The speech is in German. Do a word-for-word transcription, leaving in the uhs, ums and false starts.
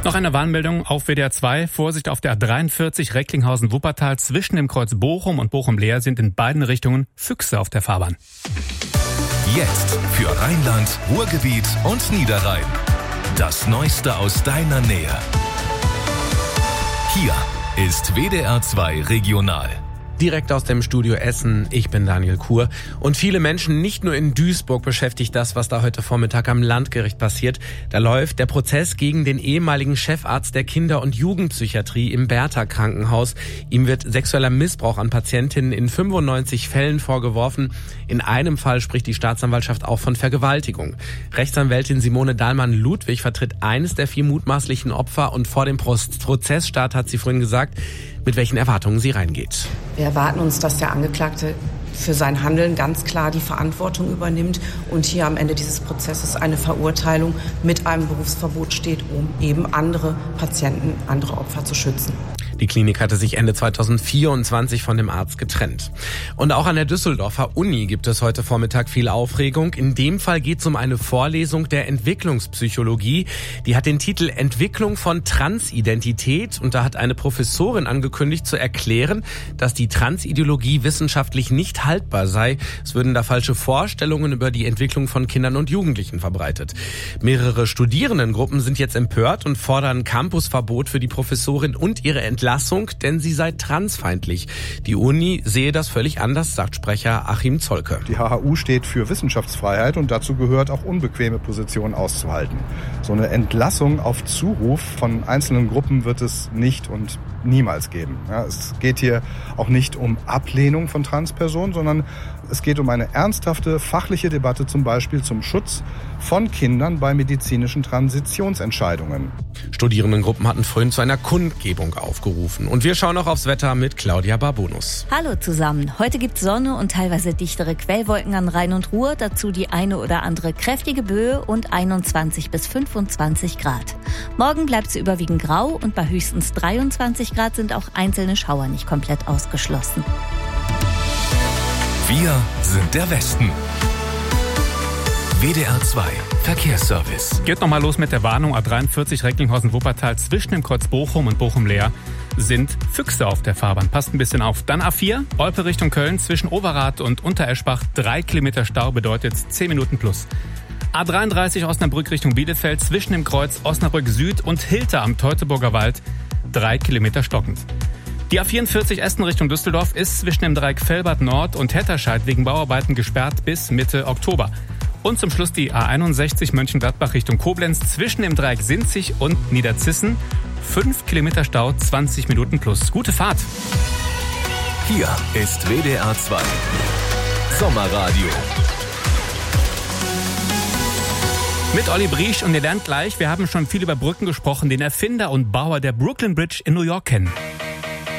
Noch eine Warnmeldung auf W D R zwei. Vorsicht auf der A dreiundvierzig Recklinghausen-Wuppertal. Zwischen dem Kreuz Bochum und Bochum-Leer sind in beiden Richtungen Füchse auf der Fahrbahn. Jetzt für Rheinland, Ruhrgebiet und Niederrhein. Das Neueste aus deiner Nähe. Hier ist W D R zwei Regional. Direkt aus dem Studio Essen, ich bin Daniel Kuhr. Und viele Menschen, nicht nur in Duisburg, beschäftigt das, was da heute Vormittag am Landgericht passiert. Da läuft der Prozess gegen den ehemaligen Chefarzt der Kinder- und Jugendpsychiatrie im Bertha-Krankenhaus. Ihm wird sexueller Missbrauch an Patientinnen in fünfundneunzig Fällen vorgeworfen. In einem Fall spricht die Staatsanwaltschaft auch von Vergewaltigung. Rechtsanwältin Simone Dahlmann-Ludwig vertritt eines der vier mutmaßlichen Opfer und vor dem Prozessstart hat sie vorhin gesagt, mit welchen Erwartungen sie reingeht. Wir erwarten uns, dass der Angeklagte für sein Handeln ganz klar die Verantwortung übernimmt und hier am Ende dieses Prozesses eine Verurteilung mit einem Berufsverbot steht, um eben andere Patienten, andere Opfer zu schützen. Die Klinik hatte sich Ende zweitausendvierundzwanzig von dem Arzt getrennt. Und auch an der Düsseldorfer Uni gibt es heute Vormittag viel Aufregung. In dem Fall geht es um eine Vorlesung der Entwicklungspsychologie. Die hat den Titel Entwicklung von Transidentität. Und da hat eine Professorin angekündigt zu erklären, dass die Transideologie wissenschaftlich nicht haltbar sei. Es würden da falsche Vorstellungen über die Entwicklung von Kindern und Jugendlichen verbreitet. Mehrere Studierendengruppen sind jetzt empört und fordern Campusverbot für die Professorin und ihre Entlassung. Entlassung, denn sie sei transfeindlich. Die Uni sehe das völlig anders, sagt Sprecher Achim Zolke. Die H H U steht für Wissenschaftsfreiheit und dazu gehört auch unbequeme Positionen auszuhalten. So eine Entlassung auf Zuruf von einzelnen Gruppen wird es nicht und niemals geben. Ja, es geht hier auch nicht um Ablehnung von Transpersonen, sondern es geht um eine ernsthafte fachliche Debatte zum Beispiel zum Schutz von Kindern bei medizinischen Transitionsentscheidungen. Studierendengruppen hatten vorhin zu einer Kundgebung aufgerufen. Und wir schauen noch aufs Wetter mit Claudia Barbonus. Hallo zusammen. Heute gibt's Sonne und teilweise dichtere Quellwolken an Rhein und Ruhr. Dazu die eine oder andere kräftige Böe und einundzwanzig bis fünfundzwanzig Grad. Morgen bleibt's überwiegend grau und bei höchstens dreiundzwanzig Grad sind auch einzelne Schauer nicht komplett ausgeschlossen. Wir sind der Westen. W D R zwei Verkehrsservice. Geht nochmal los mit der Warnung. A dreiundvierzig Recklinghausen-Wuppertal. Zwischen dem Kreuz Bochum und Bochum-Leer sind Füchse auf der Fahrbahn. Passt ein bisschen auf. Dann A vier, Olpe Richtung Köln. Zwischen Overath und Untereschbach. Drei Kilometer Stau bedeutet zehn Minuten plus. A dreiunddreißig Osnabrück Richtung Bielefeld. Zwischen dem Kreuz Osnabrück Süd und Hilter am Teutoburger Wald. Drei Kilometer stockend. Die A vierundvierzig Essen Richtung Düsseldorf ist zwischen dem Dreieck Velbert Nord und Hetterscheid wegen Bauarbeiten gesperrt bis Mitte Oktober. Und zum Schluss die A einundsechzig Mönchengladbach Richtung Koblenz zwischen dem Dreieck Sinzig und Niederzissen. fünf Kilometer Stau, zwanzig Minuten plus. Gute Fahrt. Hier ist W D R zwei Sommerradio. Mit Olli Briesch und ihr lernt gleich, wir haben schon viel über Brücken gesprochen, den Erfinder und Bauer der Brooklyn Bridge in New York kennen.